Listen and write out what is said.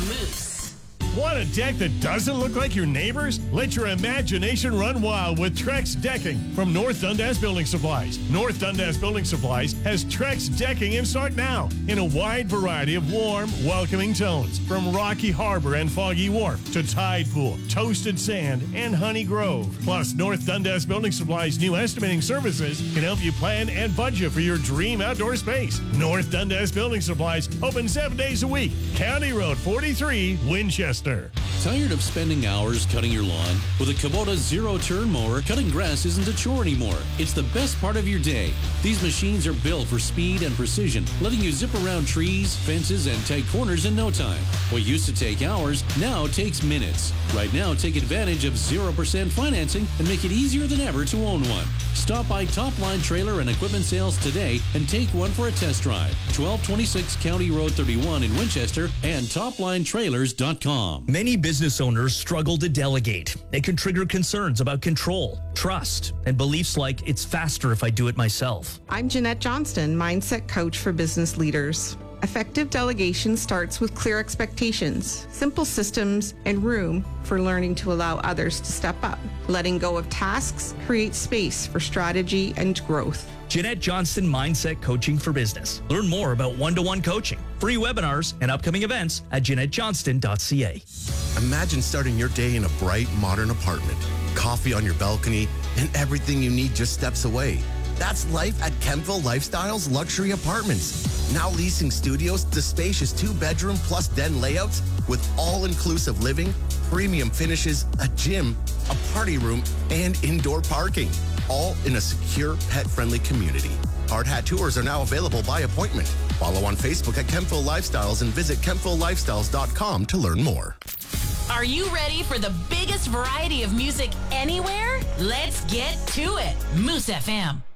Moose. Want a deck that doesn't look like your neighbor's? Let your imagination run wild with Trex Decking from North Dundas Building Supplies. North Dundas Building Supplies has Trex Decking in stock now in a wide variety of warm, welcoming tones. From Rocky Harbor and Foggy Wharf to Tide Pool, Toasted Sand, and Honey Grove. Plus, North Dundas Building Supplies' new estimating services can help you plan and budget for your dream outdoor space. North Dundas Building Supplies open 7 days a week. County Road 43, Winchester. Tired of spending hours cutting your lawn? With a Kubota zero-turn mower, cutting grass isn't a chore anymore. It's the best part of your day. These machines are built for speed and precision, letting you zip around trees, fences, and tight corners in no time. What used to take hours now takes minutes. Right now, take advantage of 0% financing and make it easier than ever to own one. Stop by Top Line Trailer and Equipment Sales today and take one for a test drive. 1226 County Road 31 in Winchester and toplinetrailers.com. Many business owners struggle to delegate. It can trigger concerns about control, trust, and beliefs like it's faster if I do it myself. I'm Jeanette Johnston, Mindset Coach for Business Leaders. Effective delegation starts with clear expectations, simple systems, and room for learning to allow others to step up. Letting go of tasks creates space for strategy and growth. Jeanette Johnston Mindset Coaching for Business. Learn more about one-to-one coaching, free webinars, and upcoming events at JeanetteJohnston.ca. Imagine starting your day in a bright, modern apartment, coffee on your balcony, and everything you need just steps away. That's life at Kempville Lifestyles Luxury Apartments. Now leasing studios to spacious 2-bedroom plus den layouts with all-inclusive living, premium finishes, a gym, a party room, and indoor parking. All in a secure, pet-friendly community. Hard Hat tours are now available by appointment. Follow on Facebook at Kempville Lifestyles and visit KempvilleLifestyles.com to learn more. Are you ready for the biggest variety of music anywhere? Let's get to it. Moose FM.